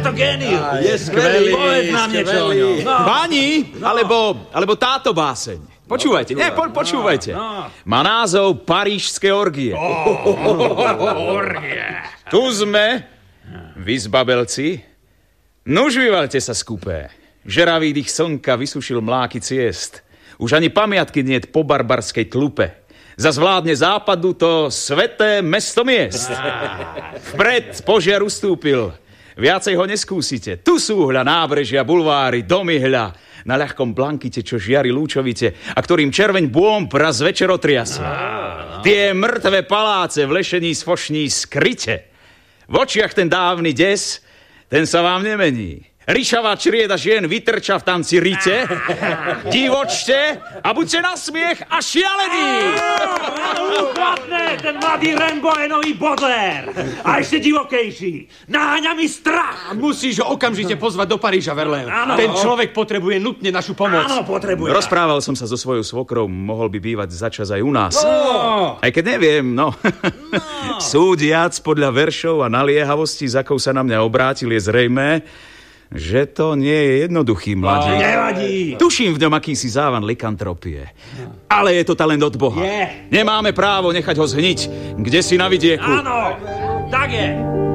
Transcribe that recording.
to génius. Je skvelý. Povedz nám niečo o ňom. No. Páni, alebo táto báseň. Počúvajte, počúvajte. Má názov Parížské orgie. Tu sme, vy zbabelci. Nuž vyvalte sa skupé. Žeravý dých slnka vysušil mláky ciest. Už ani pamiatky niet po barbarskej tlupe. Zas vládne západu to sveté mesto miest. Vpred požiar ustúpil. Viacej ho neskúsite. Tu sú hľa nábrežia, bulváry, domy hľa. Na ľahkom blankite, čo žiari lúčovite a ktorým červeň bômb raz večer otriasla. Tie mŕtve paláce v lešení sfošní skryte. V očiach ten dávny des, ten sa vám nemení. Ríšavá črieda žien vytrča v tanci rite. Divočte a buďte na smiech a šialení. Úchvatné, ten mladý Rambo je nový Baudelaire. A ešte divokejší. Naháňa mi strach. Musíš ho okamžite pozvať do Paríža, Verlaine. Ten človek potrebuje nutne našu pomoc. Áno, potrebuje. Rozprával som sa so svojou svokrou, mohol by bývať začas aj u nás. Aj keď neviem, Súdiac podľa veršov a naliehavosti, za akou sa na mňa obrátil, je zrejmé, že to nie je jednoduchý mladík. Nevadí. Tuším v ňom akýsi závan likantropie. Ale je to talent od Boha. Nemáme právo nechať ho zhniť, kde si na vidieku. Áno, tak je.